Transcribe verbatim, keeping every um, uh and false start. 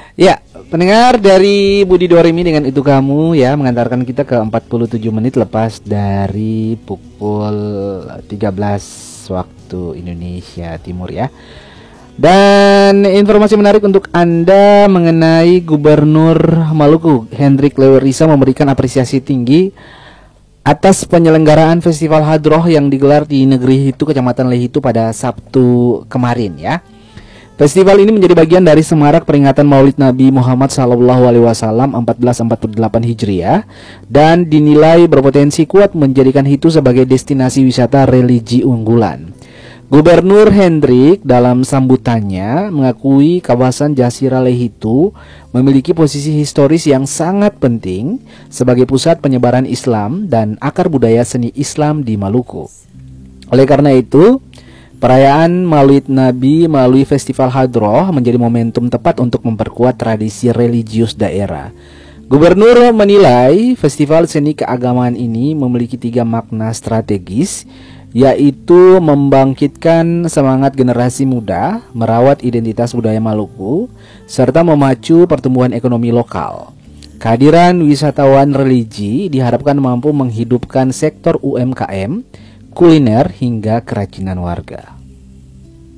Ya, pendengar dari Budi Doremi dengan Itu Kamu ya mengantarkan kita ke empat puluh tujuh menit lepas dari pukul tiga belas waktu Indonesia Timur ya. Dan informasi menarik untuk Anda mengenai Gubernur Maluku Hendrik Lewerisa memberikan apresiasi tinggi atas penyelenggaraan Festival Hadroh yang digelar di negeri Hitu, Kecamatan Lehitu pada Sabtu kemarin ya. Festival ini menjadi bagian dari semarak peringatan Maulid Nabi Muhammad Sallallahu Alaihi Wasallam seribu empat ratus empat puluh delapan Hijriah dan dinilai berpotensi kuat menjadikan Hitu sebagai destinasi wisata religi unggulan. Gubernur Hendrik dalam sambutannya mengakui kawasan Jasirah Lehitu memiliki posisi historis yang sangat penting sebagai pusat penyebaran Islam dan akar budaya seni Islam di Maluku. Oleh karena itu, perayaan Maulid Nabi melalui Festival Hadroh menjadi momentum tepat untuk memperkuat tradisi religius daerah. Gubernur menilai festival seni keagamaan ini memiliki tiga makna strategis, yaitu membangkitkan semangat generasi muda, merawat identitas budaya Maluku, serta memacu pertumbuhan ekonomi lokal. Kehadiran wisatawan religi diharapkan mampu menghidupkan sektor U M K M, kuliner hingga kerajinan warga.